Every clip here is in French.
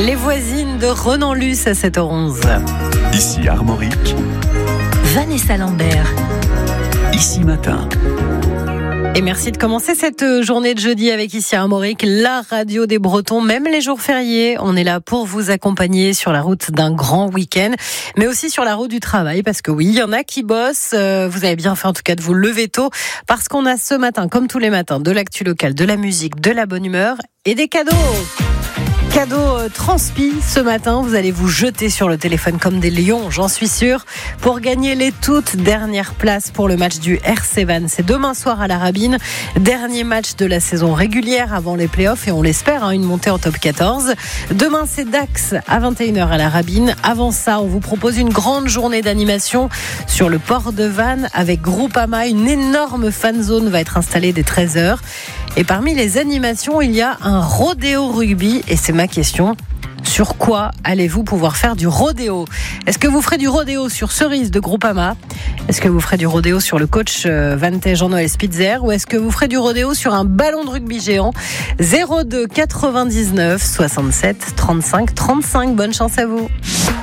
Les voisines de Renan Luce à 7h11. Ici Armorique, Vanessa Lambert. Ici Matin. Et merci de commencer cette journée de jeudi avec Ici Armorique, la radio des Bretons. Même les jours fériés, on est là pour vous accompagner sur la route d'un grand week-end, mais aussi sur la route du travail, parce que oui, il y en a qui bossent. Vous avez bien fait en tout cas de vous lever tôt, parce qu'on a ce matin, comme tous les matins, de l'actu locale, de la musique, de la bonne humeur et des cadeaux. Cadeau transpi ce matin, vous allez vous jeter sur le téléphone comme des lions, j'en suis sûre, pour gagner les toutes dernières places pour le match du RC Vannes. C'est demain soir à la Rabine, dernier match de la saison régulière avant les playoffs et on l'espère, une montée en top 14. Demain c'est Dax à 21h à la Rabine. Avant ça, on vous propose une grande journée d'animation sur le port de Vannes avec Groupama. Une énorme fan zone va être installée dès 13h. Et parmi les animations, il y a un rodéo rugby et c'est ma question. Sur quoi allez-vous pouvoir faire du rodéo ? Est-ce que vous ferez du rodéo sur Cerise de Groupama ? Est-ce que vous ferez du rodéo sur le coach Vantais Jean-Noël Spitzer ? Ou est-ce que vous ferez du rodéo sur un ballon de rugby géant ? 02 99 67 35 35. Bonne chance à vous.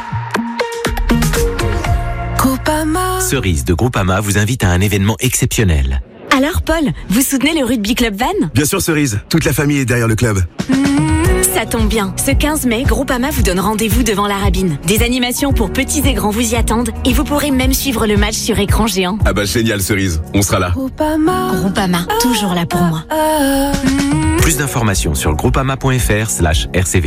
Groupama. Cerise de Groupama vous invite à un événement exceptionnel. Alors Paul, vous soutenez le Rugby Club Vannes ? Bien sûr Cerise, toute la famille est derrière le club. Ça tombe bien. Ce 15 mai, Groupama vous donne rendez-vous devant la Rabine. Des animations pour petits et grands vous y attendent et vous pourrez même suivre le match sur écran géant. Ah bah génial Cerise, on sera là. Groupama, toujours là pour moi. Plus d'informations sur groupama.fr/RCV.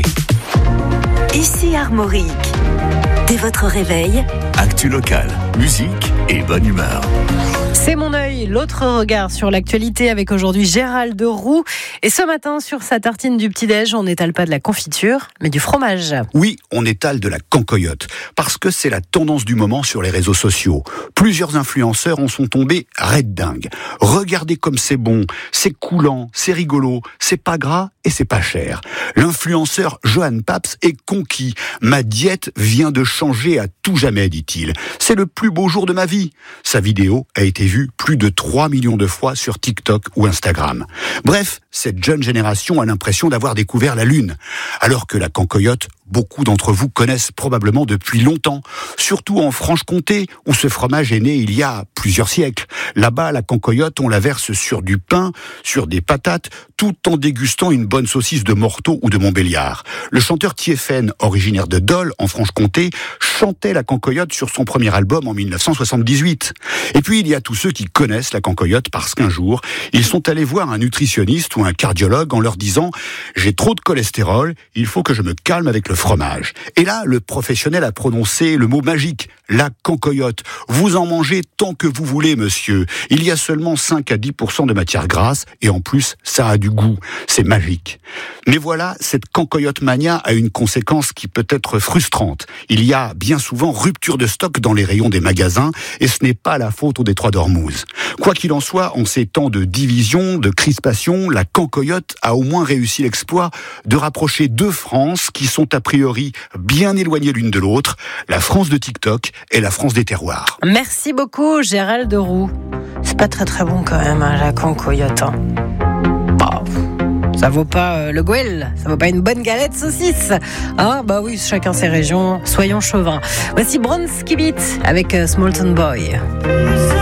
Ici Armorique. Dès votre réveil, Actu locale, musique et bonne humeur. C'est mon œil, l'autre regard sur l'actualité avec aujourd'hui Gérald Roux. Et ce matin, sur sa tartine du petit-déj, on n'étale pas de la confiture, mais du fromage. Oui, on étale de la cancoyote, parce que c'est la tendance du moment sur les réseaux sociaux. Plusieurs influenceurs en sont tombés raide dingue. Regardez comme c'est bon, c'est coulant, c'est rigolo, c'est pas gras et c'est pas cher. L'influenceur Johan Paps est conquis. Ma diète vient de changer à tout jamais, dit-il. C'est le plus beau jour de ma vie. Sa vidéo a été vue plus de 3 millions de fois sur TikTok ou Instagram. Bref, cette jeune génération a l'impression d'avoir découvert la Lune. Alors que la cancoyote, beaucoup d'entre vous connaissent probablement depuis longtemps. Surtout en Franche-Comté, où ce fromage est né il y a plusieurs siècles. Là-bas, la cancoyote, on la verse sur du pain, sur des patates, tout en dégustant une bonne saucisse de Morteau ou de Montbéliard. Le chanteur Thiéphène, originaire de Dole, en Franche-Comté, chantait la cancoyote sur son premier album en 1978. Et puis, il y a tous ceux qui connaissent la cancoyote parce qu'un jour, ils sont allés voir un nutritionniste ou un cardiologue en leur disant « J'ai trop de cholestérol, il faut que je me calme avec le fromage ». Et là, le professionnel a prononcé le mot magique, la cancoyote. Vous en mangez tant que vous voulez, monsieur. Il y a seulement 5 à 10% de matière grasse et en plus, ça a du goût. C'est magique. Mais voilà, cette cancoyote mania a une conséquence qui peut être frustrante. Il y a bien souvent rupture de stock dans les rayons des magasins et ce n'est pas la faute au détroit d'Ormuz. Quoi qu'il en soit, en ces temps de division, de crispation, la cancoyote a au moins réussi l'exploit de rapprocher deux France qui sont a priori bien éloignées l'une de l'autre, la France de TikTok et la France des terroirs. Merci beaucoup Gérald Roux. C'est pas très très bon quand même, la cancoyote. Ça vaut pas le Gouel, ça vaut pas une bonne galette saucisse. Bah oui, chacun ses régions, soyons chauvins. Voici Bronski Beat avec Smolton Boy.